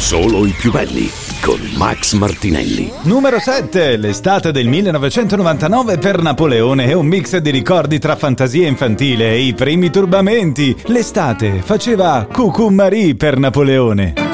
Solo i più belli con Max Martinelli. Numero 7. L'estate del 1999 per Napoleone è un mix di ricordi tra fantasia infantile e i primi turbamenti. L'estate faceva Cucù Marie per Napoleone.